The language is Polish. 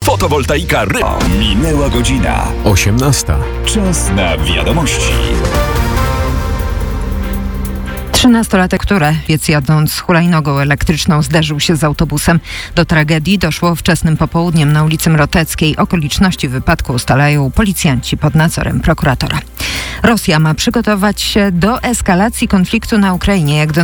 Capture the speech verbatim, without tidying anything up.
Fotowoltaika Ry... Minęła godzina. osiemnasta. Czas na wiadomości. Trzynastolatek, który wiec jadąc hulajnogą elektryczną zderzył się z autobusem. Do tragedii doszło wczesnym popołudniem na ulicy Mroteckiej. Okoliczności wypadku ustalają policjanci pod nadzorem prokuratora. Rosja ma przygotować się do eskalacji konfliktu na Ukrainie. Jak